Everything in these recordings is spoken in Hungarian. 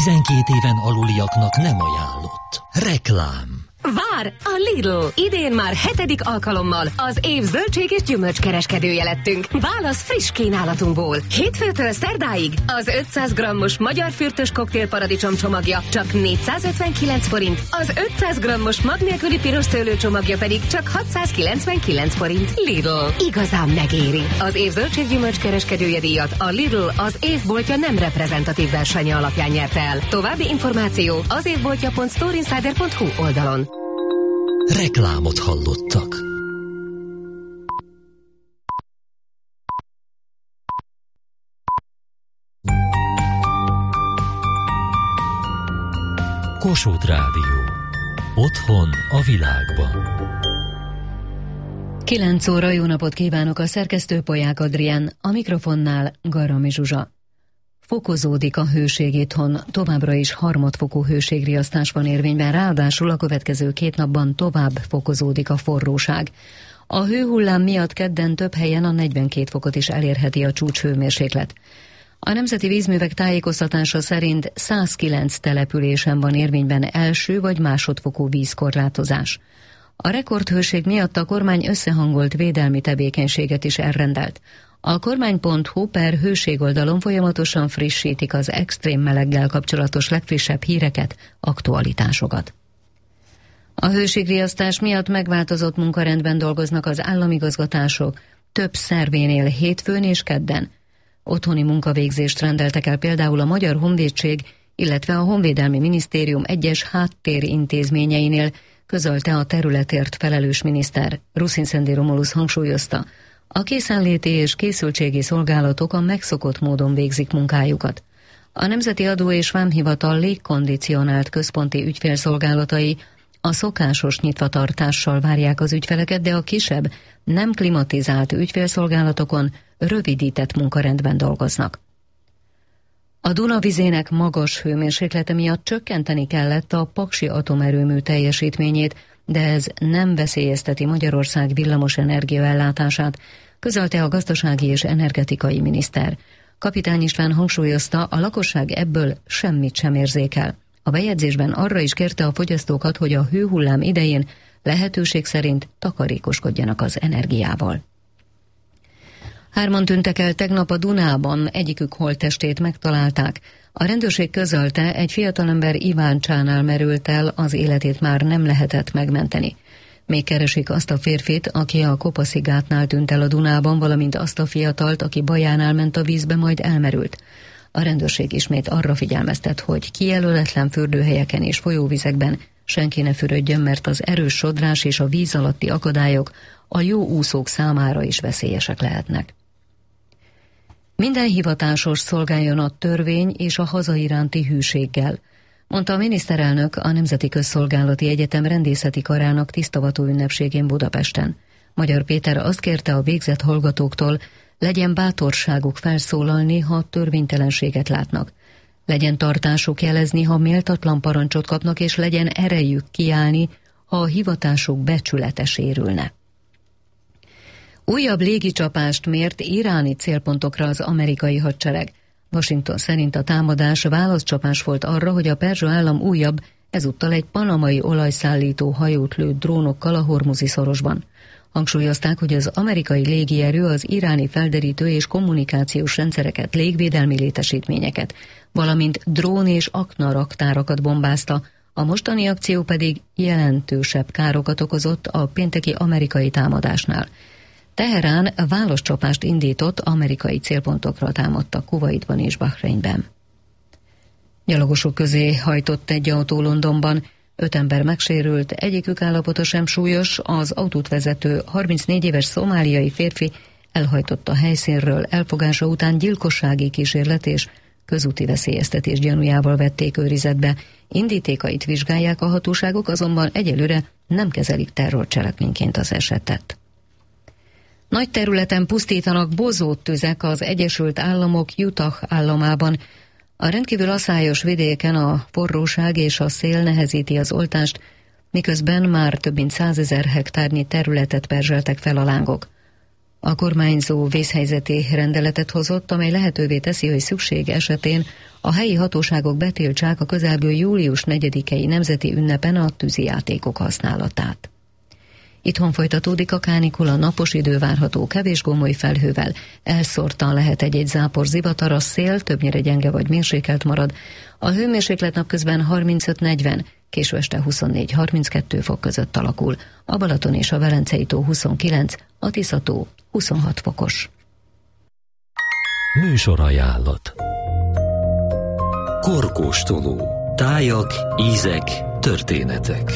12 éven aluliaknak nem ajánlott. Reklám. Vár! A Lidl! Idén már 7. alkalommal az év zöldség és gyümölcskereskedője lettünk. Válasz friss kínálatunkból. Hétfőtől szerdáig az 500 grammos magyar fürtös koktél paradicsom csomagja csak 459 forint, az 500 grammos mag nélküli piros szőlő csomagja pedig csak 699 forint. Lidl. Igazán megéri. Az év zöldség gyümölcskereskedője díjat a Lidl az évboltja nem reprezentatív versenye alapján nyerte el. További információ az évboltja.storeinsider.hu oldalon. Reklámot hallottak. Kossuth Rádió. Otthon a világban. 9 óra, jó napot kívánok, a szerkesztő Polyák Adrián, a mikrofonnál Garami Zsuzsa. Fokozódik a hőség itthon, továbbra is harmadfokú hőségriasztás van érvényben, ráadásul a következő 2 napban tovább fokozódik a forróság. A hőhullám miatt kedden több helyen a 42 fokot is elérheti a csúcshőmérséklet. A Nemzeti Vízművek tájékoztatása szerint 109 településen van érvényben első vagy másodfokú vízkorlátozás. A rekordhőség miatt a kormány összehangolt védelmi tevékenységet is elrendelt. A kormány.hu/hőség oldalon folyamatosan frissítik az extrém meleggel kapcsolatos legfrissebb híreket, aktualitásokat. A hőségriasztás miatt megváltozott munkarendben dolgoznak az államigazgatások, több szervénél hétfőn és kedden. Otthoni munkavégzést rendeltek el például a Magyar Honvédség, illetve a Honvédelmi Minisztérium egyes háttérintézményeinél, közölte a területért felelős miniszter. Ruszinszendi Romulusz hangsúlyozta, a készenléti és készültségi szolgálatok a megszokott módon végzik munkájukat. A Nemzeti Adó és Vámhivatal légkondicionált központi ügyfélszolgálatai a szokásos nyitvatartással várják az ügyfeleket, de a kisebb, nem klimatizált ügyfélszolgálatokon rövidített munkarendben dolgoznak. A Duna vizének magas hőmérséklete miatt csökkenteni kellett a paksi atomerőmű teljesítményét, de ez nem veszélyezteti Magyarország villamos energiaellátását, közölte a gazdasági és energetikai miniszter. Kapitány István hangsúlyozta, a lakosság ebből semmit sem érzékel. A bejegyzésben arra is kérte a fogyasztókat, hogy a hőhullám idején lehetőség szerint takarékoskodjanak az energiával. 3 tűntek el tegnap a Dunában, egyikük holttestét megtalálták. A rendőrség közölte, egy fiatalember Iváncsánál merült el, az életét már nem lehetett megmenteni. Még keresik azt a férfit, aki a Kopaszigátnál tűnt el a Dunában, valamint azt a fiatalt, aki Bajánál ment a vízbe, majd elmerült. A rendőrség ismét arra figyelmeztet, hogy kijelöletlen fürdőhelyeken és folyóvizekben senki ne fürödjön, mert az erős sodrás és a víz alatti akadályok a jó úszók számára is veszélyesek lehetnek. Minden hivatásos szolgáljon a törvény és a haza iránti hűséggel, mondta a miniszterelnök a Nemzeti Közszolgálati Egyetem rendészeti karának tisztavató ünnepségén Budapesten. Magyar Péter azt kérte a végzett hallgatóktól, legyen bátorságuk felszólalni, ha törvénytelenséget látnak. Legyen tartásuk jelezni, ha méltatlan parancsot kapnak, és legyen erejük kiállni, ha a hivatásuk becsülete sérülne. Újabb légicsapást mért iráni célpontokra az amerikai hadsereg. Washington szerint a támadás válaszcsapás volt arra, hogy a perzsa állam újabb, ezúttal egy panamai olajszállító hajót lőtt drónokkal a Hormuzi szorosban. Hangsúlyozták, hogy az amerikai légierő az iráni felderítő és kommunikációs rendszereket, légvédelmi létesítményeket, valamint drón és akna raktárakat bombázta, a mostani akció pedig jelentősebb károkat okozott a pénteki amerikai támadásnál. Teherán válaszcsapást indított, amerikai célpontokra támadtak Kuwaitban és Bahreinben. Gyalogosok közé hajtott egy autó Londonban, 5 ember megsérült, egyikük állapota sem súlyos, az autót vezető 34 éves szomáliai férfi elhajtott a helyszínről, elfogása után gyilkossági kísérlet és közúti veszélyeztetés gyanújával vették őrizetbe. Indítékait vizsgálják a hatóságok, azonban egyelőre nem kezelik terrorcselekményként az esetet. Nagy területen pusztítanak bozóttüzek az Egyesült Államok Utah államában. A rendkívül aszályos vidéken a forróság és a szél nehezíti az oltást, miközben már több mint 100 000 hektárnyi területet perzseltek fel a lángok. A kormányzó vészhelyzeti rendeletet hozott, amely lehetővé teszi, hogy szükség esetén a helyi hatóságok betiltsák a közelgő július 4-i nemzeti ünnepen a tűzijátékok használatát. Itthon folytatódik a kánikula, napos idő várható, kevés gomoly felhővel, elszórtan lehet egy-egy zápor zivatar, a szél többnyire gyenge vagy mérsékelt marad, a hőmérséklet napközben 35-40, késő este 24-32 fok között alakul, a Balaton és a Velencei tó 29, a Tisza tó 26 fokos. Műsorajánlat. Korkóstoló. Tájak, ízek, történetek.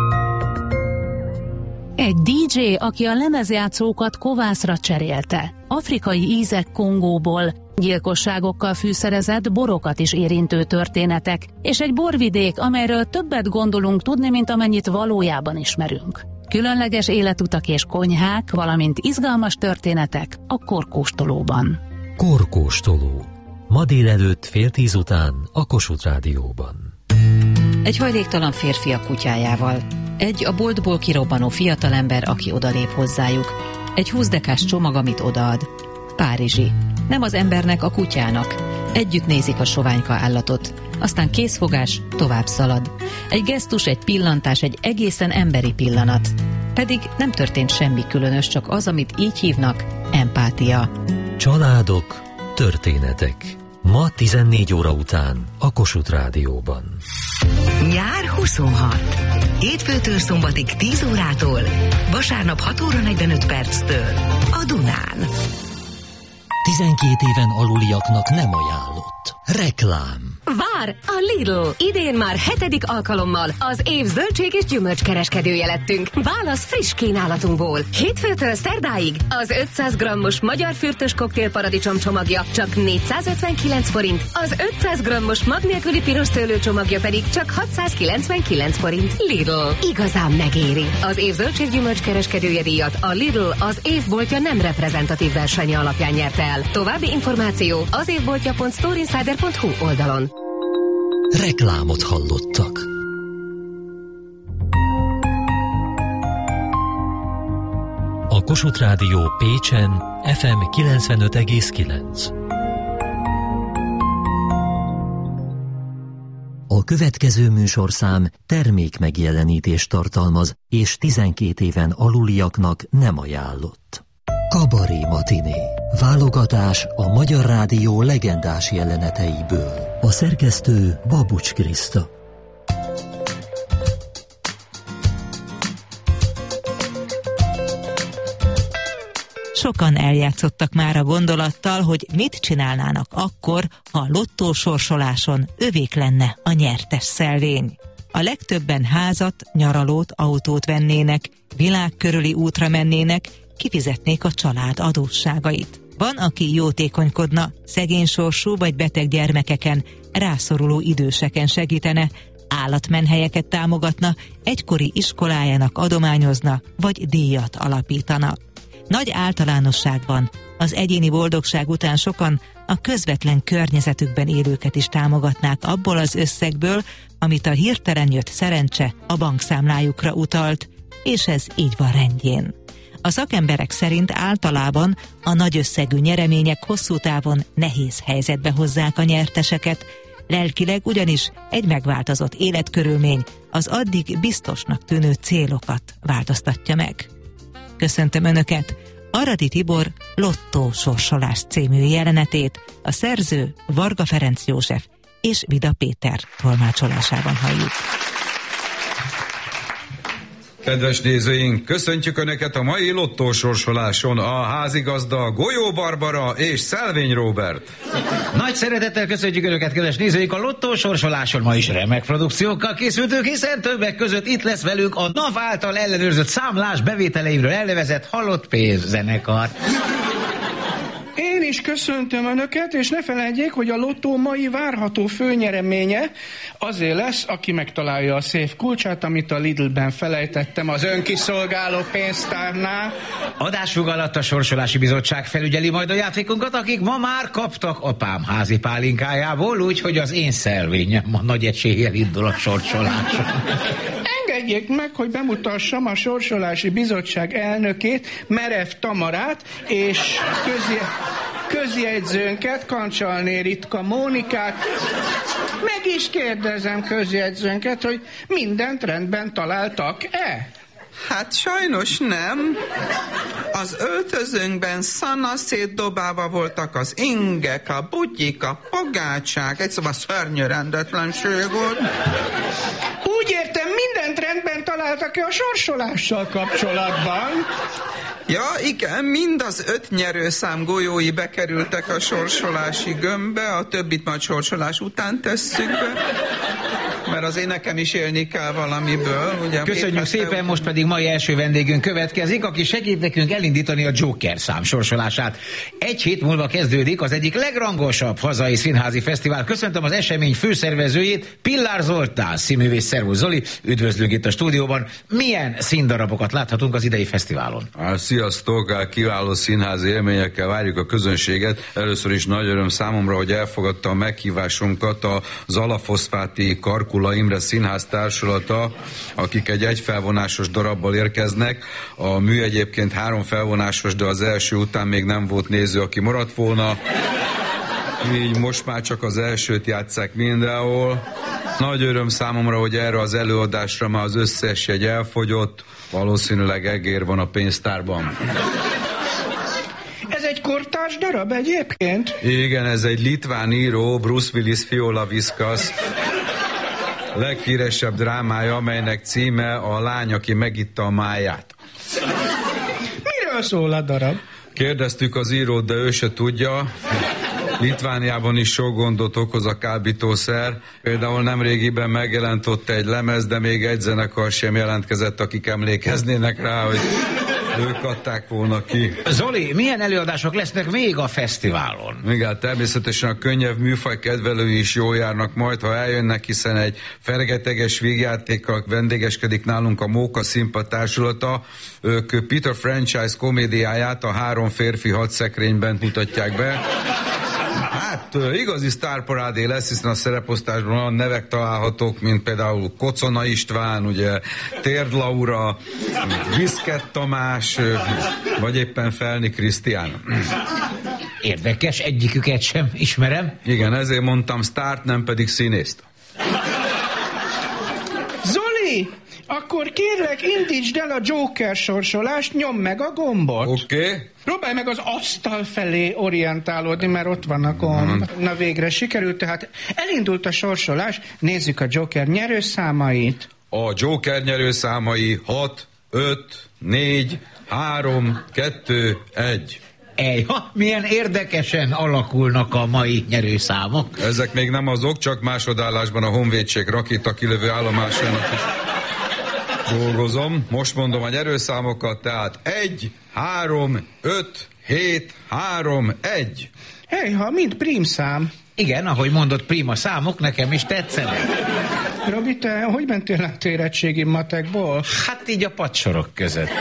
Egy DJ, aki a lemezjátszókat kovászra cserélte. Afrikai ízek Kongóból, gyilkosságokkal fűszerezett, borokat is érintő történetek, és egy borvidék, amelyről többet gondolunk tudni, mint amennyit valójában ismerünk. Különleges életutak és konyhák, valamint izgalmas történetek a Korkóstolóban. Korkóstoló. Ma délelőtt 9:30 után a Kossuth Rádióban. Egy hajléktalan férfi a kutyájával. Egy a boltból kirobbanó fiatalember, aki odalép hozzájuk. Egy 20 dekás csomag, amit odaad. Párizsi. Nem az embernek, a kutyának. Együtt nézik a soványka állatot. Aztán készfogás, tovább szalad. Egy gesztus, egy pillantás, egy egészen emberi pillanat. Pedig nem történt semmi különös, csak az, amit így hívnak, empátia. Családok, történetek. Ma 14 óra után a Kossuth Rádióban. Nyár 26. Hétfőtől szombatig 10 órától, vasárnap 6 óra 45 perctől a Dunán. 12 éven aluliaknak nem ajánlott. Reklám. Vár! A Lidl! Idén már 7. alkalommal az év zöldség és gyümölcskereskedője lettünk. Válasz friss kínálatunkból. Hétfőtől szerdáig az 500 grammos magyar fürtös koktélparadicsom csomagja csak 459 forint, az 500 grammos mag nélküli piros szőlő csomagja pedig csak 699 forint. Lidl. Igazán megéri. Az év zöldség gyümölcskereskedője díjat a Lidl az évboltja nem reprezentatív versenye alapján nyerte el. További információ az évboltja.storeinsider.hu oldalon. Reklámot hallottak. A Kossuth Rádió Pécsen FM 95,9. A következő műsorszám termékmegjelenítést tartalmaz, és 12 éven aluliaknak nem ajánlott. Kabaré matiné. Válogatás a Magyar Rádió legendás jeleneteiből. A szerkesztő Babucs Kriszta. Sokan eljátszottak már a gondolattal, hogy mit csinálnának akkor, ha a lottósorsoláson övék lenne a nyertes szelvény. A legtöbben házat, nyaralót, autót vennének, világkörüli útra mennének, kifizetnék a család adósságait. Van, aki jótékonykodna, szegény sorsú vagy beteg gyermekeken, rászoruló időseken segítene, állatmenhelyeket támogatna, egykori iskolájának adományozna, vagy díjat alapítana. Nagy általánosságban az egyéni boldogság után sokan a közvetlen környezetükben élőket is támogatnák abból az összegből, amit a hirtelen jött szerencse a bankszámlájukra utalt, és ez így van rendjén. A szakemberek szerint általában a nagy összegű nyeremények hosszú távon nehéz helyzetbe hozzák a nyerteseket, lelkileg ugyanis egy megváltozott életkörülmény az addig biztosnak tűnő célokat változtatja meg. Köszöntöm Önöket! Aradi Tibor Lottó sorsolás című jelenetét a szerző Varga Ferenc József és Vida Péter tolmácsolásában halljuk. Kedves nézőink, köszöntjük Önöket a mai lottósorsoláson, a házigazda Golyó Barbara és Szelvény Róbert. Nagy szeretettel köszöntjük Önöket, kedves nézőink, a lottósorsoláson ma is remek produkciókkal készültünk, hiszen többek között itt lesz velünk a NAV által ellenőrzött számlás bevételeimről elnevezett Halott Pénz zenekar. Én is köszöntöm Önöket, és ne felejtjék, hogy a lottó mai várható főnyereménye azért lesz, aki megtalálja a széf kulcsát, amit a Lidlben felejtettem az önkiszolgáló pénztárnál. Adásfog alatt a Sorsolási Bizottság felügyeli majd a játékunkat, akik ma már kaptak apám házi pálinkájából, úgyhogy az én szelvényem ma nagy eséllyel indul a sorsoláson. engedjék meg, hogy bemutassam a Sorsolási Bizottság elnökét, Merev Tamarát, és közjegyzőnket, Kancsalné Ritka Mónikát. Meg is kérdezem közjegyzőnket, hogy mindent rendben találtak-e? Hát sajnos nem. Az öltözőnkben szanaszétdobálva voltak az ingek, a bugyik, a pogácsák, egy szóval szörnyű rendetlenség volt. Úgy értem, mindent rendben találtak-e a sorsolással kapcsolatban? Ja, igen, mind az 5 nyerőszám golyói bekerültek a sorsolási gömbbe, a többit majd sorsolás után tesszük be, mert azért nekem is élni kell valamiből. Ugye, köszönjük szépen, most pedig mai első vendégünk következik, aki segít nekünk elindítani a Joker szám sorsolását. 1 hét múlva kezdődik az egyik legrangosabb hazai színházi fesztivál. Köszöntöm az esemény főszervezőjét, Pillár Zoltán, színművész. Szervusz Zoli, üdvözlünk itt a stúdióban. Milyen színdarabokat láthatunk az idei fesztiválon? Sziasztok, kiváló színházi élményekkel várjuk a közönséget. Először is nagy öröm számomra, hogy elfogadta a meghívásunkat az Alafoszfáti Karkula Imre Színház Társulata, akik egy egyfelvonásos darabbal érkeznek. A mű egyébként 3 felvonásos, de az első után még nem volt néző, aki maradt volna. Így most már csak az elsőt játsszák mindenhol. Nagy öröm számomra, hogy erre az előadásra már az összes jegy elfogyott. Valószínűleg egér van a pénztárban. Ez egy kortárs darab egyébként? Igen, ez egy litván író, Bruce Willis Fiola Viskas leghíresebb drámája, amelynek címe A lány, aki megitta a máját. Miről szól a darab? Kérdeztük az írót, de ő se tudja. Litvániában is sok gondot okoz a kábítószer. Például nemrégiben megjelent ott egy lemez, de még egy zenekar sem jelentkezett, akik emlékeznének rá, hogy ők adták volna ki. Zoli, milyen előadások lesznek még a fesztiválon? Igen, természetesen a könnyebb műfaj kedvelői is jól járnak majd, ha eljönnek, hiszen egy fergeteges vígjátékkal vendégeskedik nálunk a Móka Színpad Társulata. Ők Peter franchise komédiáját a 3 férfi 6 szekrényben mutatják be. Hát igazi sztárparádé lesz, hiszen a szereposztásban olyan nevek találhatók, mint például Kocona István, ugye Térd Laura, Viszkett Tamás, vagy éppen Felni Krisztián. Érdekes, egyiküket sem ismerem. Igen, ezért mondtam sztárt, nem pedig színészt. Zoli! Akkor kérlek, indítsd el a Joker sorsolást, nyomd meg a gombot. Oké. Próbálj meg az asztal felé orientálódni, mert ott van a gomb. Na végre sikerült, tehát elindult a sorsolás, nézzük a Joker nyerőszámait. A Joker nyerőszámai 6, 5, 4, 3, 2, 1. Ejha, milyen érdekesen alakulnak a mai nyerőszámok. Ezek még nem azok, csak másodállásban a Honvédség rakétakilövő állomásának is dolgozom. Most mondom a nyerőszámokat, tehát 1, 3, 5, 7, 3, 1. Ejha, mind prímszám. Igen, ahogy mondott, prima számok, nekem is tetszenek. Robi, te hogy mentél át érettségi matekból? Hát így a padsorok között.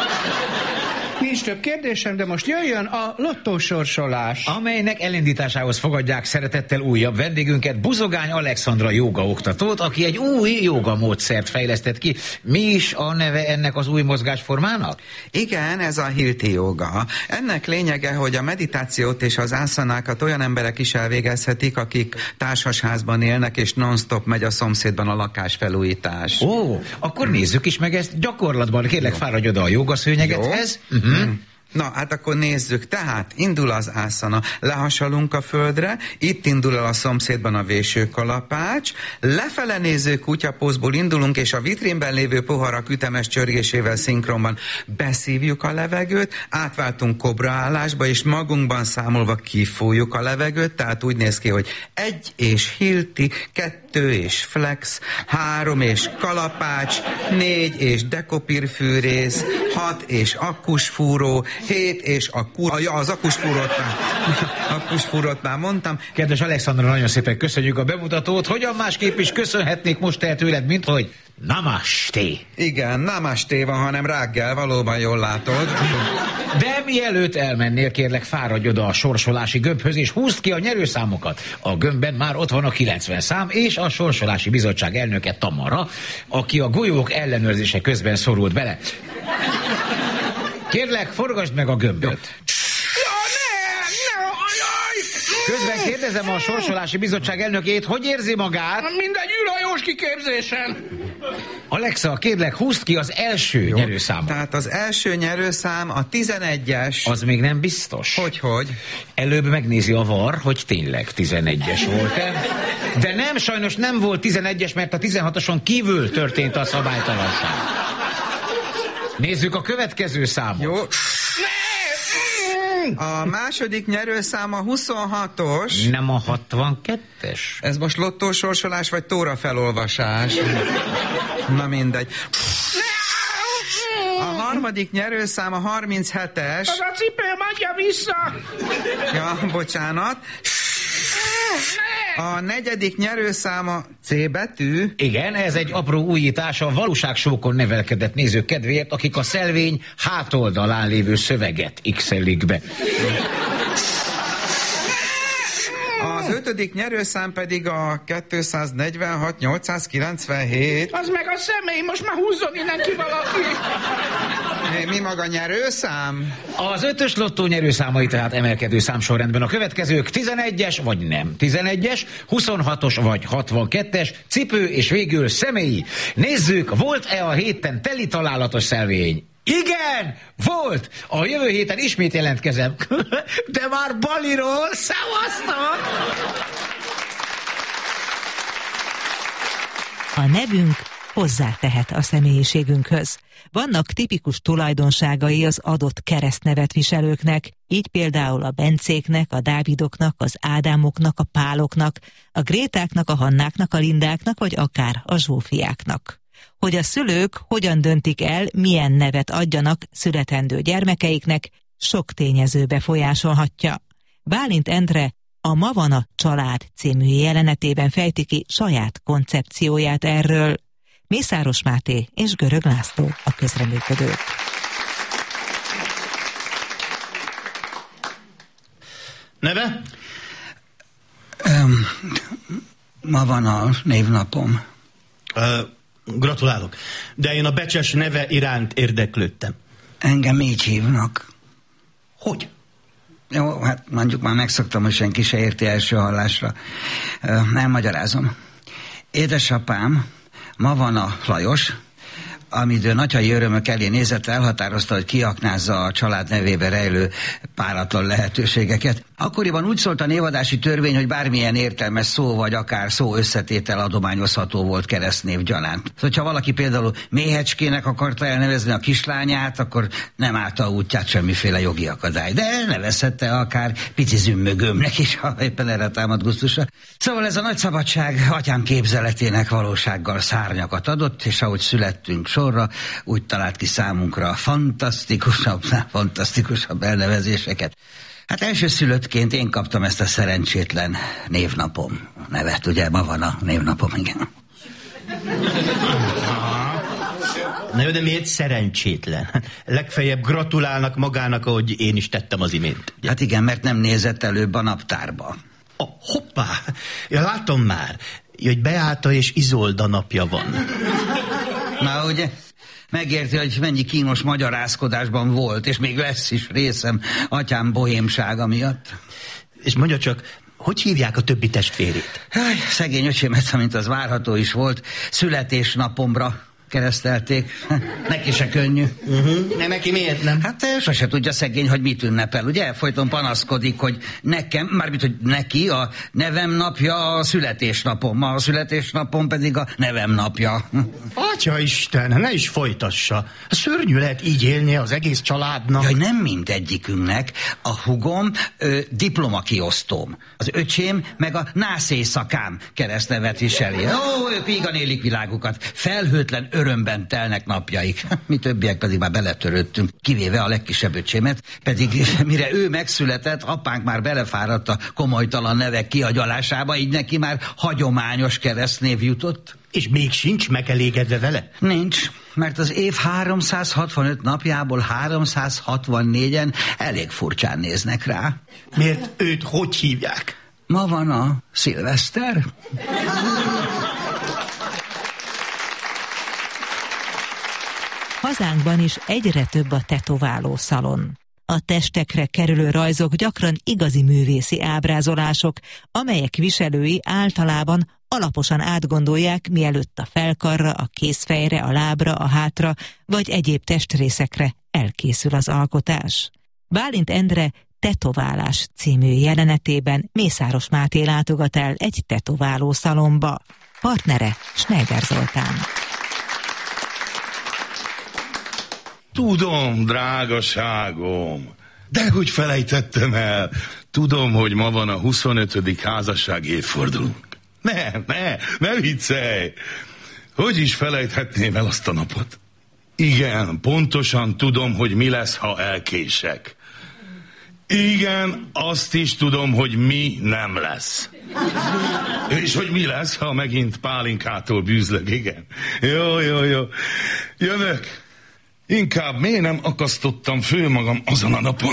Nincs több kérdésem, de most jöjjön a lottósorsolás. Amelynek elindításához fogadják szeretettel újabb vendégünket, Buzogány Alexandra jógaoktatót, aki egy új jógamódszert fejlesztett ki. Mi is a neve ennek az új mozgásformának? Igen, ez a Hilti jóga. Ennek lényege, hogy a meditációt és az ászanákat olyan emberek is elvégezhetik, akik társasházban élnek, és non-stop megy a szomszédban a lakásfelújítás. Ó, akkor nézzük is meg ezt gyakorlatban. Kérlek, fáradj oda a jogaszőnyegethez. Na, hát akkor nézzük. Tehát indul az ászana, lehasalunk a földre, itt indul el a szomszédban a vésőkalapács, lefele néző kutyapózból indulunk, és a vitrínben lévő poharak ütemes csörgésével szinkronban beszívjuk a levegőt, átváltunk kobraállásba, és magunkban számolva kifújjuk a levegőt, tehát úgy néz ki, hogy 1 és Hilti, 2 és flex, 3 és kalapács, 4 és dekopírfűrész, 6 és akkusfúró, 7 és az akkusfúrót már mondtam. Kedves Alexandra, nagyon szépen köszönjük a bemutatót. Hogyan másképp is köszönhetnék most el tőled, mint hogy Namaste. Igen, Namaste van, hanem rággel, valóban jól látod. De mielőtt elmennél, kérlek, fáradj oda a sorsolási gömbhöz, és húzd ki a nyerőszámokat. A gömbben már ott van a 90 szám, és a sorsolási bizottság elnöke Tamara, aki a golyók ellenőrzése közben szorult bele. Kérlek, forgasd meg a gömböt. Közben kérdezem a sorsolási bizottság elnökét, hogy érzi magát? Mint egy űrhajós kiképzésen. Alexa, kérlek, húzd ki az első nyerőszámot. Tehát az első nyerőszám a 11-es. Az még nem biztos. Hogy? Előbb megnézi a VAR, hogy tényleg 11-es volt-e. De nem, sajnos nem volt 11-es, mert a 16-oson kívül történt a szabálytalanság. Nézzük a következő számot. Jó. A második nyerőszám a 26-os. Nem a 62-es? Ez most lottósorsolás vagy tóra felolvasás? Na mindegy. A harmadik nyerőszám a 37-es. Az a cipőm, adja vissza! Ja, bocsánat. A negyedik nyerőszám a C betű. Igen, ez egy apró újítás a valóságsókon nevelkedett nézők kedvéért, akik a szelvény hátoldalán lévő szöveget x-elik be. Az ötödik nyerőszám pedig a 246-897. Az meg a személy, most már húzzon innen ki valaki. Mi maga nyerőszám? Az 5-ös lottó nyerőszámai tehát emelkedő számsorrendben a következők: 11-es vagy nem 11-es, 26-os vagy 62-es, cipő és végül személyi. Nézzük, volt-e a héten teli találatos szelvény? Igen, volt! A jövő héten ismét jelentkezem. De már Baliról, szevasztok! A nevünk hozzátehet a személyiségünkhöz. Vannak tipikus tulajdonságai az adott keresztnevet viselőknek, így például a Bencéknek, a Dávidoknak, az Ádámoknak, a Páloknak, a Grétáknak, a Hannáknak, a Lindáknak, vagy akár a Zsófiáknak. Hogy a szülők hogyan döntik el, milyen nevet adjanak születendő gyermekeiknek, sok tényező befolyásolhatja. Bálint Endre a Ma van a család című jelenetében fejti ki saját koncepcióját erről. Mészáros Máté és Görög László a közreműködők. Neve? Ma van a névnapom. Gratulálok. De én a becses neve iránt érdeklődtem. Engem így hívnak. Hogy? Jó, hát mondjuk már megszoktam, hogy senki se érti első hallásra. Elmagyarázom. Édesapám ma van a Lajos, amidő nagyhai örömök elé nézett, elhatározta, hogy kiaknázza a család nevébe rejlő páratlan lehetőségeket. Akkoriban úgy szólt a névadási törvény, hogy bármilyen értelmes szó vagy akár szó összetétel adományozható volt keresztnév gyanánt. Hogyha valaki például Méhecskének akarta elnevezni a kislányát, akkor nem állta útját semmiféle jogi akadály. De nevezhette akár pici zümmögömnek is, ha éppen erre támad gusztusa. Szóval ez a nagy szabadság atyám képzeletének valósággal szárnyakat adott, és ahogy születtünk sorra, úgy talált ki számunkra fantasztikusabb elnevezéseket. Hát elsőszülöttként én kaptam ezt a szerencsétlen névnapom nevet, ugye ma van a névnapom, igen. Na jó, de miért szerencsétlen? Legfeljebb gratulálnak magának, ahogy én is tettem az imént. Ugye? Hát igen, mert nem nézett előbb a naptárba. Hoppá! Ja, látom már, hogy Beáta és Izolda napja van. Na ugye, megérti, hogy mennyi kínos magyarázkodásban volt, és még lesz is részem atyám bohémsága miatt. És mondja csak, hogy hívják a többi testvérét? Szegény öcsémet, amint az várható is volt, születésnapomra keresztelték. Neki se könnyű. Nem, neki miért nem? Hát sose tudja szegény, hogy mit ünnepel, ugye? Folyton panaszkodik, hogy nekem, mármint, hogy neki a nevem napja a születésnapom, a születésnapom pedig a nevem napja. Atya Isten, ne is folytassa. Szörnyű lehet így élni az egész családnak. Jaj, nem mindegyikünknek. A hugom diplomakiosztóm. Az öcsém meg a nászészakám keresztnevet viseli. Ó, ők vígan élik világukat. Felhőtlen örömben telnek napjaik. Mi többiek pedig már beletörődtünk, kivéve a legkisebb öcsémet, pedig mire ő megszületett, apánk már belefáradt a komolytalan nevek kiagyalásába, így neki már hagyományos keresztnév jutott. És még sincs megelégedve vele? Nincs, mert az év 365 napjából 364-en elég furcsán néznek rá. Miért őt hogy hívják? Ma van a szilveszter. Hazánkban is egyre több a tetováló szalon. A testekre kerülő rajzok gyakran igazi művészi ábrázolások, amelyek viselői általában alaposan átgondolják, mielőtt a felkarra, a kézfejre, a lábra, a hátra vagy egyéb testrészekre elkészül az alkotás. Bálint Endre Tetoválás című jelenetében Mészáros Máté látogat el egy tetováló szalonba. Partnere Schneider Zoltán. Tudom, drágaságom, de hogy felejtettem el. Tudom, hogy ma van a 25. házasság évfordulónk. Ne viccelj! Hogy is felejthetném el azt a napot? Igen, pontosan tudom, hogy mi lesz, ha elkések. Igen, azt is tudom, hogy mi nem lesz. És hogy mi lesz, ha megint pálinkától bűzlök, igen. Jó. Jövök. Inkább miért nem akasztottam föl magam azon a napon?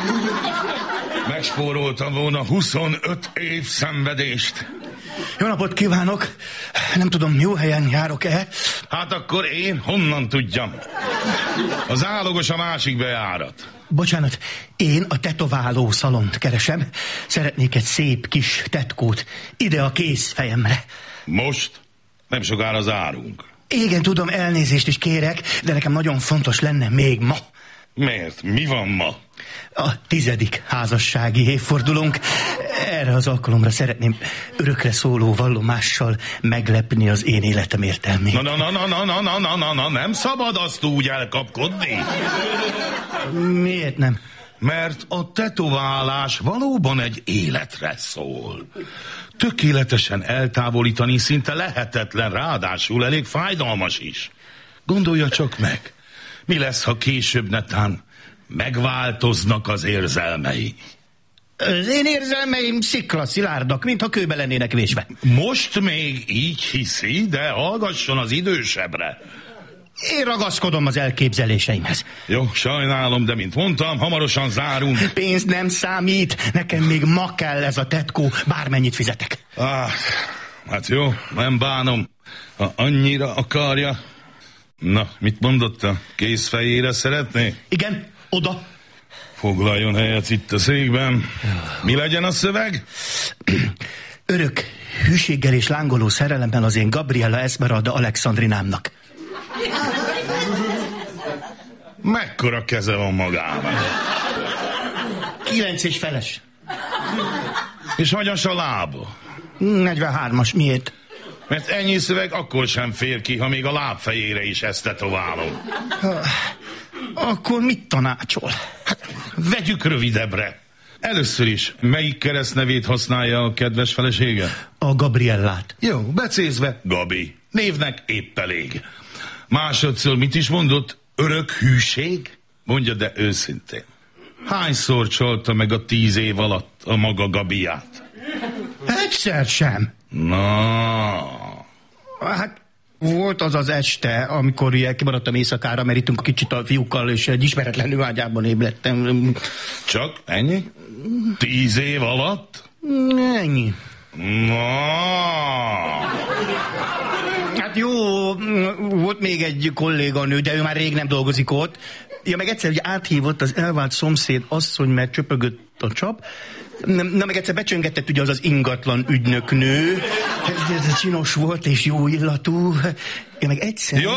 Megspóroltam volna 25 év szenvedést. Jó napot kívánok! Nem tudom, jó helyen járok-e? Hát akkor én honnan tudjam? Az állogos a másik bejárat. Bocsánat, én a tetováló szalont keresem. Szeretnék egy szép kis tetkót ide a kézfejemre. Most? Nem sokára zárunk. Igen, tudom, elnézést is kérek, de nekem nagyon fontos lenne még ma. Miért? Mi van ma? A 10. házassági évfordulónk. Erre az alkalomra szeretném örökre szóló vallomással meglepni az én életem értelmét. Na, nem szabad azt úgy elkapkodni. Miért nem? Mert a tetoválás valóban egy életre szól. Tökéletesen eltávolítani szinte lehetetlen, ráadásul elég fájdalmas is. Gondolja csak meg, mi lesz, ha később netán megváltoznak az érzelmei. Az én érzelmeim sziklaszilárdak, mintha kőbe lennének vésve. Most még így hiszi, de hallgasson az idősebbre. Én ragaszkodom az elképzeléseimhez. Jó, sajnálom, de mint mondtam, hamarosan zárunk. Pénz nem számít, nekem még ma kell ez a tetkó, bármennyit fizetek. Hát jó, nem bánom, ha annyira akarja. Na, mit mondott a kézfejére szeretné? Igen, oda. Foglaljon helyet itt a székben. Mi legyen a szöveg? Örök hűséggel és lángoló szerelemmel az én Gabriella Esmeralda Alexandrinámnak. Mekkora keze van magában? 9 és feles. És hanyas a lába? 43-as, miért? Mert ennyi szöveg akkor sem fér ki, ha még a lábfejére is ezt tetoválom. Akkor mit tanácsol? Hát, vegyük rövidebbre. Először is, melyik keresztnevét használja a kedves felesége? A Gabriellát. Jó, becézve Gabi. Névnek épp elég. Másodszor mit is mondott? Örök hűség? Mondja, de őszintén. Hányszor csalta meg a 10 év alatt a maga Gabiát? Egyszer sem. Na. Hát volt az az este, amikor ilyen kimaradtam éjszakára, mert ittünk kicsit a fiúkkal, és egy ismeretlenül ágyában ébredtem. Csak ennyi? 10 év alatt? Ennyi. Na. Hát jó, volt még egy kolléganő, de ő már rég nem dolgozik ott. Ja, meg egyszer, hogy áthívott az elvált szomszéd asszony, mert csöpögött a csap. Na, meg egyszer becsöngetett ugye az ingatlan ügynöknő. Ez csinos volt és jó illatú. Ja, meg egyszer... Jó.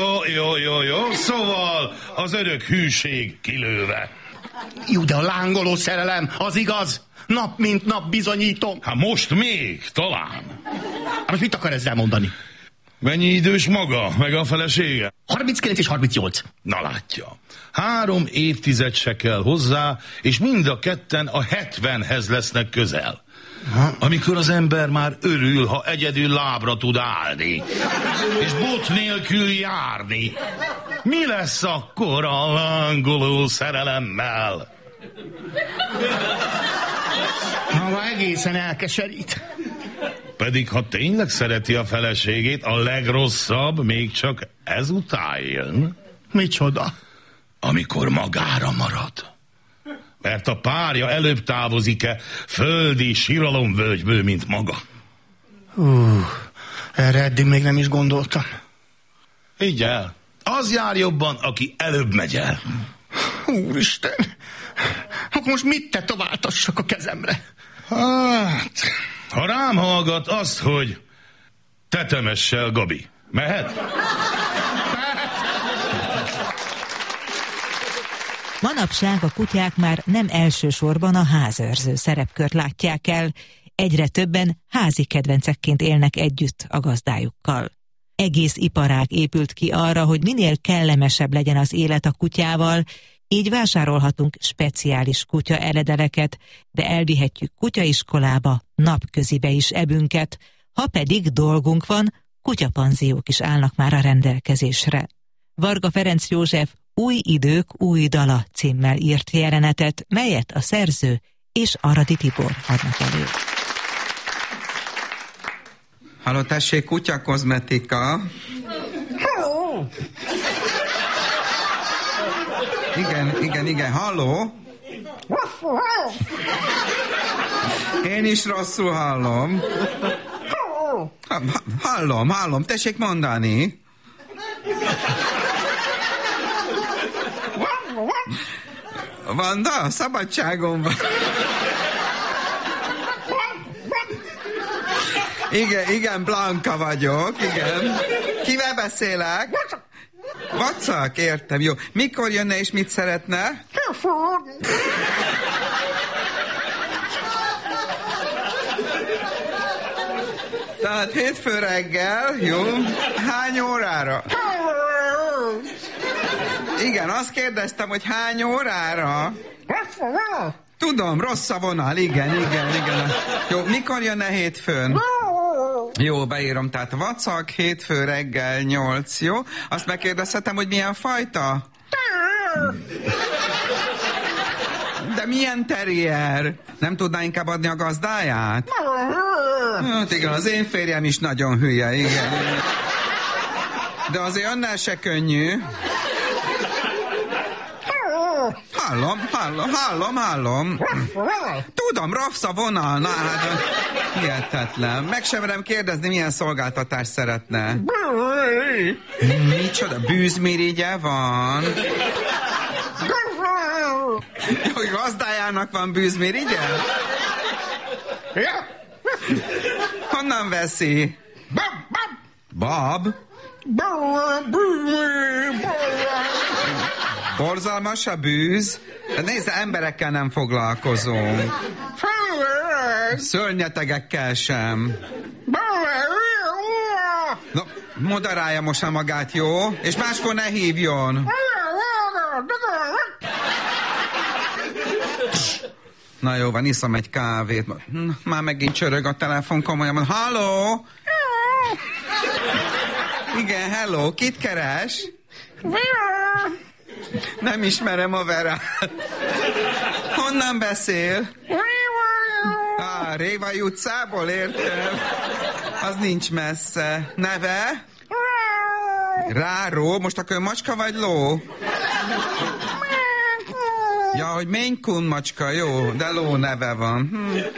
Szóval az örök hűség kilőve. Jó, de a lángoló szerelem, az igaz? Nap mint nap bizonyítom. Hát most még, talán. Hát most mit akar ezzel mondani? Mennyi idős maga, meg a felesége? 39 és 38. Na látja. 3 évtized se kell hozzá, és mind a ketten a 70-hez lesznek közel. Amikor az ember már örül, ha egyedül lábra tud állni, és bot nélkül járni. Mi lesz akkor a lángoló szerelemmel? Ha egészen elkeserít. Pedig ha tényleg szereti a feleségét, a legrosszabb még csak ezután jön. Micsoda? Amikor magára marad. Mert a párja előbb távozik-e földi síralomvölgyből, mint maga. Erre eddig még nem is gondoltam. Így el. Az jár jobban, aki előbb megy el. Úristen! Akkor most mit tetováltassak a kezemre? Hát, ha rám hallgat azt, hogy tetemessel Gabi. Mehet? Manapság a kutyák már nem elsősorban a házőrző szerepkört látják el, egyre többen házi kedvencekként élnek együtt a gazdájukkal. Egész iparág épült ki arra, hogy minél kellemesebb legyen az élet a kutyával, így vásárolhatunk speciális kutya eredeleket, de elvihetjük kutyaiskolába, napközibe is ebünket, ha pedig dolgunk van, kutyapanziók is állnak már a rendelkezésre. Varga Ferenc József Új idők, új dala címmel írt jelenetet, melyet a szerző és Aradi Tibor adnak elő. Halló, tessék, kutyakozmetika. Igen, halló? Én is rosszul hallom. Hallom, tessék mondani. Vanda, szabadságon van. Igen, Blanka vagyok, igen. Kivel beszélek? Vacak, értem, jó. Mikor jönne és mit szeretne? Tehát hétfő reggel, jó. Hány órára? Igen, azt kérdeztem, hogy hány órára? Tudom, rossz a vonal, igen. Jó, mikor jönne hétfőn? Jó, beírom, tehát vacak, hétfő reggel 8, jó? Azt megkérdezhetem, hogy milyen fajta? De milyen terrier? Nem tudná inkább adni a gazdáját? Hát igen, az én férjem is nagyon hülye, igen. De azért önnel se könnyű. Hallom. Tudom, rossz a vonal. Na, hát hihetetlen. Meg sem merem kérdezni, milyen szolgáltatást szeretne. Micsoda? Bűzmirigye van? Jó, gazdájának van bűzmirigye? Honnan veszi? Bab? Borzalmas a bűz? De nézd, emberekkel nem foglalkozunk. Szörnyetegekkel sem. No, moderálja most már magát, jó? És máskor ne hívjon. Na jó, van, iszom egy kávét. Már megint csörög a telefon, komolyan. Halló? Igen, hello, kit keres? Nem ismerem a Verát. Honnan beszél? Révai utcából, értem. Az nincs messze. Neve? Ráró? Most akkor macska vagy ló? Ja, hogy Maine Coon macska, jó, de ló neve van.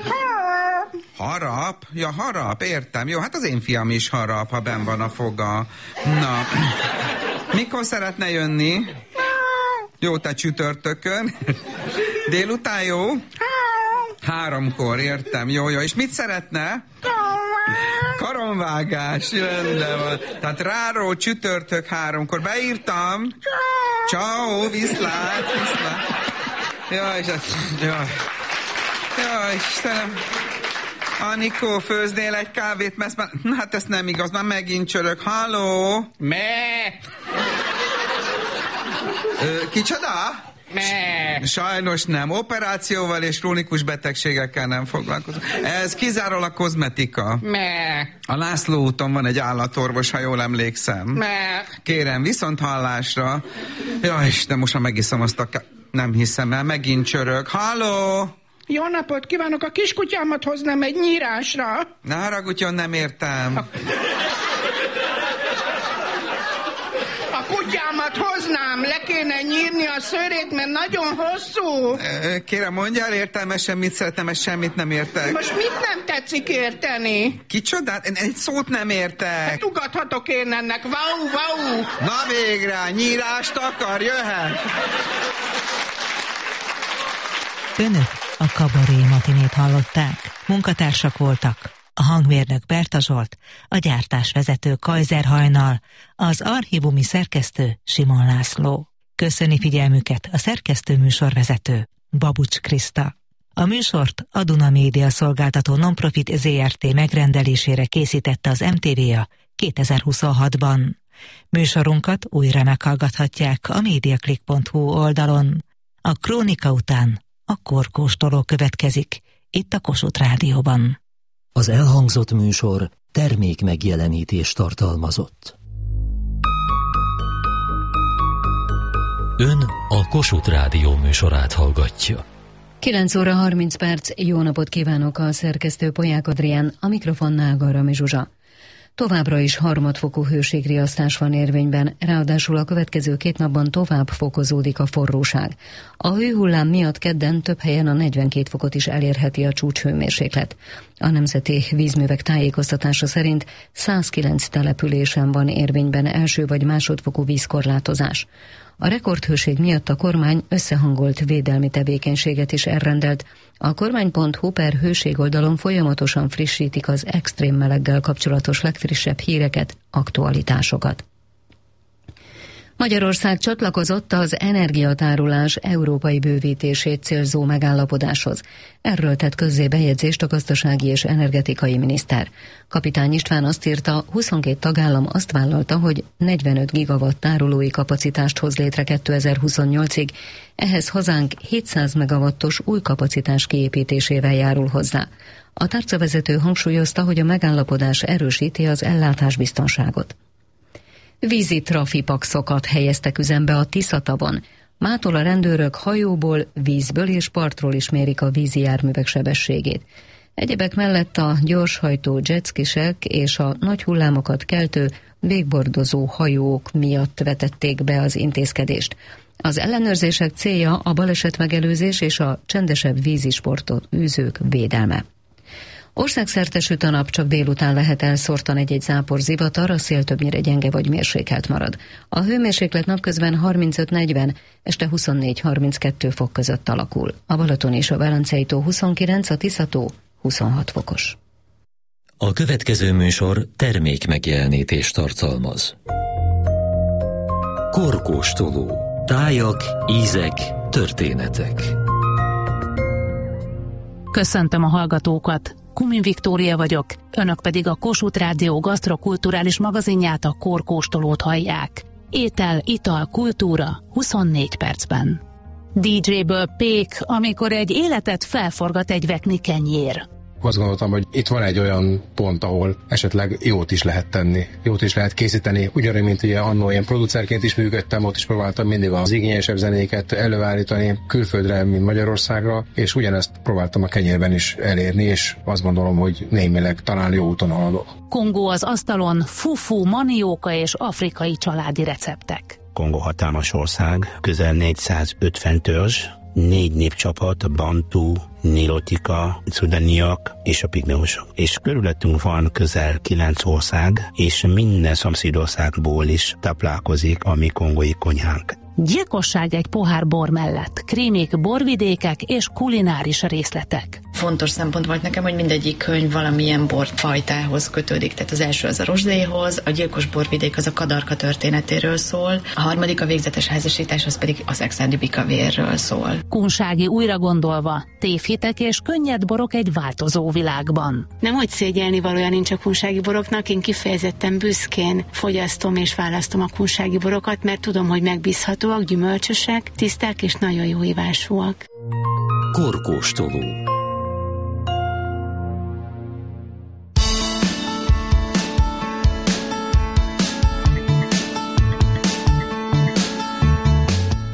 Harap? Ja, harap, értem. Jó, hát az én fiam is harap, ha benn van a foga. Na, mikor szeretne jönni? Jó, te csütörtökön. Délután jó? 3-kor, értem. Jó. És mit szeretne? Karonvágás, rendben van. Tehát ráró, csütörtök 3-kor. Beírtam. Ciao, viszlát. Jaj, Istenem. Anikó, főznél egy kávét, mert hát ez nem igaz, már megint csörök. Halló? Kicsoda? Sajnos nem. Operációval és krónikus betegségekkel nem foglalkozom. Ez kizárólag kozmetika. A László úton van egy állatorvos, ha jól emlékszem. Kérem, viszont hallásra. Jaj, de most már megiszom azt a nem hiszem el, megint csörög. Halló? Jó napot kívánok, a kiskutyámat hoznám egy nyírásra. Ne haragudjon, nem értem. A kutyámat hoznám, le kéne nyírni a szőrét, mert nagyon hosszú. Kérem, mondjál értelmesen, mit szeretem, és semmit nem értek. Most mit nem tetszik érteni? Kicsodát? Egy szót nem értek. Hát ugathatok én ennek, vau. Na végre, nyírást akar, jöhet. Önök a Kabaré matinét hallották. Munkatársak voltak a hangmérnök Berta Zsolt, a gyártásvezető Kajzer Hajnal, az archívumi szerkesztő Simon László. Köszöni figyelmüket a szerkesztő műsorvezető Babucs Kriszta. A műsort a Duna Média Szolgáltató Nonprofit ZRT megrendelésére készítette az MTV-a 2026-ban. Műsorunkat újra meghallgathatják a mediaclick.hu oldalon. A krónika után a korkóstoló következik, itt a Kossuth Rádióban. Az elhangzott műsor termék megjelenítést tartalmazott. Ön a Kossuth Rádió műsorát hallgatja. 9 óra 30 perc, jó napot kívánok, a szerkesztő Polyák Adrián, a mikrofonnál Garami Zsuzsa. Továbbra is harmadfokú hőségriasztás van érvényben, ráadásul a következő 2 napban tovább fokozódik a forróság. A hőhullám miatt kedden több helyen a 42 fokot is elérheti a csúcshőmérséklet. A Nemzeti Vízművek tájékoztatása szerint 109 településen van érvényben első vagy másodfokú vízkorlátozás. A rekordhőség miatt a kormány összehangolt védelmi tevékenységet is elrendelt. A kormány.hu/hőség oldalon folyamatosan frissítik az extrém meleggel kapcsolatos legfrissebb híreket, aktualitásokat. Magyarország csatlakozott az energiatárolás európai bővítését célzó megállapodáshoz. Erről tett közzé bejegyzést a gazdasági és energetikai miniszter. Kapitány István azt írta, 22 tagállam azt vállalta, hogy 45 gigawatt tárolói kapacitást hoz létre 2028-ig, ehhez hazánk 700 megawattos új kapacitás kiépítésével járul hozzá. A tárcavezető hangsúlyozta, hogy a megállapodás erősíti az ellátásbiztonságot. Vízi trafipaxokat helyeztek üzembe a Tisza-tavon. Mától a rendőrök hajóból, vízből és partról is mérik a vízi járművek sebességét. Egyebek mellett a gyorshajtó jetskisek és a nagy hullámokat keltő végbordozó hajók miatt vetették be az intézkedést. Az ellenőrzések célja a balesetmegelőzés és a csendesebb vízisportot űzők védelme. Országszerte süt a nap, csak délután lehet elszórtan egy-egy zápor zivatar, a szél többnyire gyenge vagy mérsékelt marad. A hőmérséklet napközben 35-40, este 24-32 fok között alakul. A Balaton és a Velencei tó 29, a Tisza-tó 26 fokos. A következő műsor termék megjelenítést tartalmaz. Korkóstoló. Tájak, ízek, történetek. Köszöntöm a hallgatókat! Kumin Viktória vagyok, önök pedig a Kossuth Rádió gasztrokulturális magazinját, a Korkóstolót hallják. Étel, ital, kultúra 24 percben. DJ-ből pék, amikor egy életet felforgat egy vekni kenyér. Azt gondoltam, hogy itt van egy olyan pont, ahol esetleg jót is lehet tenni, jót is lehet készíteni. Ugyanúgy, mint ugye annó én producerként is működtem, ott is próbáltam mindig az igényesebb zenéket előállítani külföldre, mint Magyarországra, és ugyanezt próbáltam a kenyérben is elérni, és azt gondolom, hogy némileg talán jó úton haladok. Kongó az asztalon, fufu, manióka és afrikai családi receptek. Kongó hatalmas ország, közel 450 törzs, 4 népcsapat, bantu, nilotika, szudaniak és a pigmeusok. És körülöttünk van közel 9 ország, és minden szomszédországból is táplálkozik a mi kongói konyhánk. Gyilkosság egy pohár bor mellett, krémik, borvidékek és kulináris részletek. Fontos szempont volt nekem, hogy mindegyik könyv valamilyen borfajtához kötődik. Tehát az első az a rozsdéhoz, a gyilkos borvidék az a kadarka történetéről szól, a harmadik a végzetes házasítás, az pedig az exádi bikavérről szól. Kunsági újra gondolva, tévhitek és könnyed borok egy változó világban. Nem hogy szégyelni valója nincs a kunsági boroknak, én kifejezetten büszkén fogyasztom és választom a kunsági borokat, mert tudom, hogy megbízhatóak, gyümölcsösek, tiszták és nagyon jó ívásúak. Korkóstoló.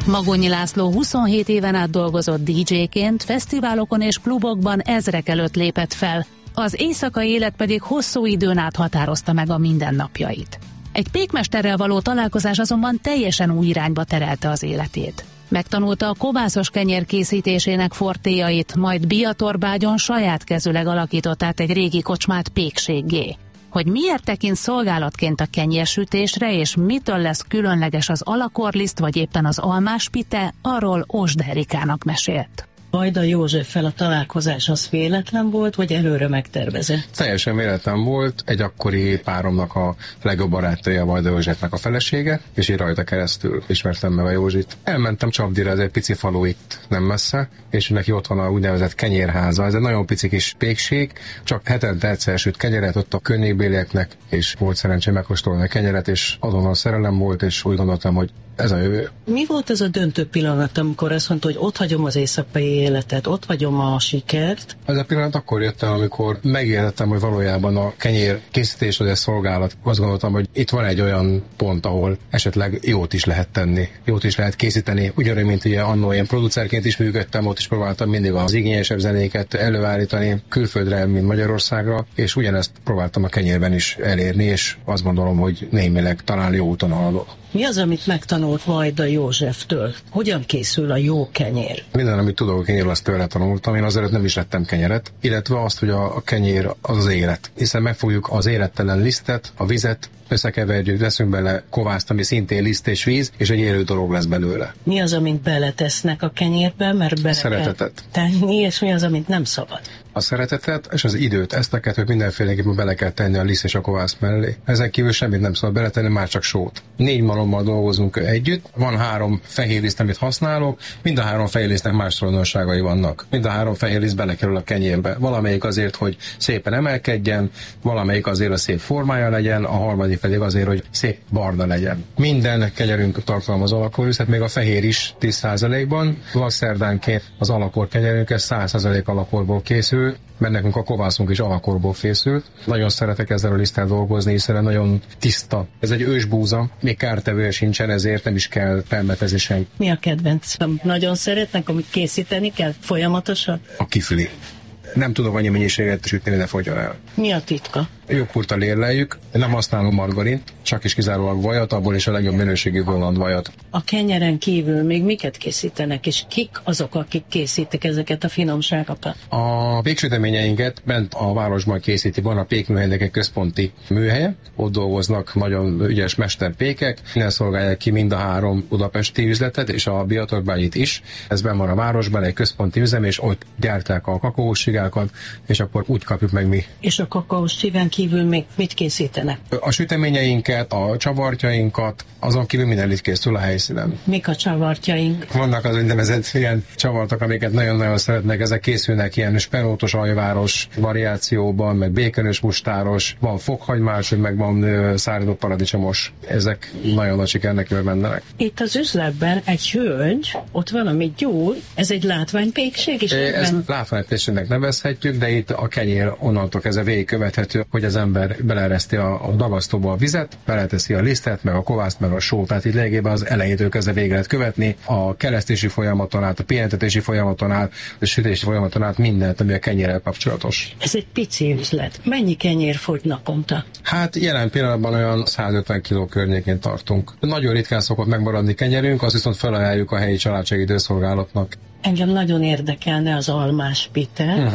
Magonyi László 27 éven át dolgozott DJ-ként, fesztiválokon és klubokban ezrek előtt lépett fel, az éjszakai élet pedig hosszú időn át határozta meg a mindennapjait. Egy pékmesterrel való találkozás azonban teljesen új irányba terelte az életét. Megtanulta a kovászos kenyér készítésének fortéjait, majd Biatorbágyon saját kezüleg alakított át egy régi kocsmát pékséggé. Hogy miért tekint szolgálatként a kenyérsütésre, és mitől lesz különleges az alakorliszt, vagy éppen az almáspite, arról Osd Erikának mesélt. Vajda Józseffel a találkozás az véletlen volt, vagy előre megtervezett? Teljesen véletlen volt. Egy akkori páromnak a legjobb barátja Vajda Józsefnek a felesége, és így rajta keresztül ismertem meg a Józsit. Elmentem Csapdira, ez egy pici falu itt nem messze, és neki ott van a úgynevezett kenyérháza. Ez egy nagyon pici kis pékség, csak hetente egyszer süt kenyeret ott a környékbélieknek, és volt szerencsém megkóstolni a kenyeret, és azonnal szerelem volt, és úgy gondoltam, hogy ez a jövő. Mi volt ez a döntő pillanat, amikor azt mondta, hogy ott hagyom az éjszakai életet, ott hagyom a sikert? Ez a pillanat akkor jött el, amikor megértettem, hogy valójában a kenyér készítés az egy szolgálat. Azt gondoltam, hogy itt van egy olyan pont, ahol esetleg jót is lehet tenni, jót is lehet készíteni. Ugyanúgy, mint ugye annó én producerként is működtem, ott is próbáltam mindig az igényesebb zenéket előállítani külföldre, mint Magyarországra, és ugyanezt próbáltam a kenyérben is elérni, és azt gondolom, hogy némileg talán jó úton haladok. Mi az, amit megtanult Vajda Józseftől? Hogyan készül a jó kenyér? Minden, amit tudok a kenyérről, azt tőle tanultam. Én azért nem is lettem kenyeret, illetve azt, hogy a kenyér az élet. Hiszen megfogjuk az élettelen lisztet, a vizet, összekeverjük, veszünk bele kovászt, ami szintén liszt és víz, és egy élő dolog lesz belőle. Mi az, amit beletesznek a kenyérbe, mert bele szeretetet tenni, és mi az, amit nem szabad? A szeretetet és az időt, ezt a kettőt mindenféleképpen bele kell tenni a liszt és a kovász mellé. Ezen kívül semmit nem szabad beletenni, már csak sót. 4 malommal dolgozunk együtt, van 3 fehér liszt, amit használok, mind a 3 fehér lisztnek más tulajdonságai vannak. Mind a 3 fehér liszt belekerül a kenyérbe. Valamelyik azért, hogy szépen emelkedjen, valamelyik azért, hogy szép formája legyen, a harmadik pedig azért, hogy szép barna legyen. Minden kenyerünk tartalmaz alakorlisztet, még a fehér is 10%-ban. Vakszerdánként az alakor kenyerünk, ez 100% alakorból készül, mert nekünk a kovászunk is alakorból készült. Nagyon szeretek ezzel a liszttel dolgozni, hiszen nagyon tiszta. Ez egy ősbúza, még kártevője sincsen, ezért nem is kell permetezni senki. Mi a kedvenc? Nagyon szeretnek, amit készíteni kell folyamatosan? A kifli. Nem tudok annyi mennyiséget sütni, de fogja el. Mi a titka? Joghurttal érleljük, nem használunk margarint, csak is kizárólag vajat, abból is a legjobb minőségű holland vajat. A kenyeren kívül még miket készítenek, és kik azok, akik készítik ezeket a finomságokat? A péksüteményeinket bent a városban készíti, van a pékműhelynek egy központi műhelye, ott dolgoznak nagyon ügyes mesterpékek, innen szolgálják ki mind a 3 budapesti üzletet, és a Biatorbágyit is. Ez benn van a városban, egy központi üzem, és ott gyárták a kakaós csigákat, és akkor úgy kapjuk meg mi. És a kakaós csigán kívül még mit készítenek? A süteményeinket, a csavartjainkat, azon kívül minden itt készül a helyszínen. Mik a csavartjaink? Vannak az úgynevezett ilyen csavartok, amiket nagyon-nagyon szeretnek, ezek készülnek ilyen spenótos ajváros variációban, meg békönös mustáros, van fokhagymás, meg van száradó paradicsomos. Ezek nagyon nagy sikernek örvendenek. Itt az üzletben egy hölgy, ott valami gyúl, ez egy látványpékség is? Ez látványpékségnek nevezhetjük, de itt a kenyér onnantól kezdve végigkövethető, hogy az ember beleereszti a dagasztóba a vizet, beleteszi a lisztet, meg a kovászt, meg a sót. Tehát itt lényegében az elejétől kezdve végig lehet követni a keresztési folyamaton át, a pihentetési folyamaton át, a sütési folyamaton át mindent, ami a kenyérrel kapcsolatos. Ez egy pici üzlet. Mennyi kenyér fogy naponta? Hát jelen pillanatban olyan 150 kg környékén tartunk. Nagyon ritkán szokott megmaradni kenyerünk, azt viszont felajánljuk a helyi családsegítőszolgálatnak. Engem nagyon érdekelne az almáspite.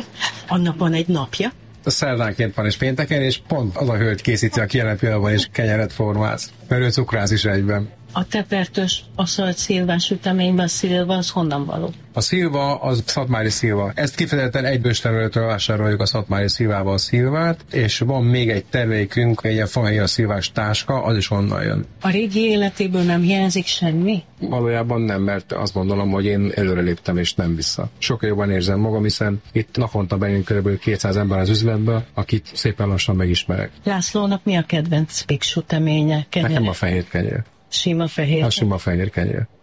Annak van egy napja. Szerdánként van és pénteken, és pont az a hölgy készíti, aki jelen pillanatban is kenyeret formáz, mert ő cukrász is egyben. A tepertös, aszalt szilvás süteményben szilva, az honnan való? A szilva az szatmári szilva. Ezt kifejezetten egy bőstermelőtől vásároljuk a szatmári szilvával a szilvát, és van még egy termékünk, egy ilyen fahéja szilvás táska, az is onnan jön. A régi életéből nem hiányzik semmi? Valójában nem, mert azt gondolom, hogy én előre léptem és nem vissza. Sokkal jobban érzem magam, hiszen itt naponta bejön kb. 200 ember az üzletbe, akit szépen lassan megismerek. Lászlónak mi a kedvenc péksüteménye? Nekem a fehér kenyér. Sima fehér? A sima fehér kenyér.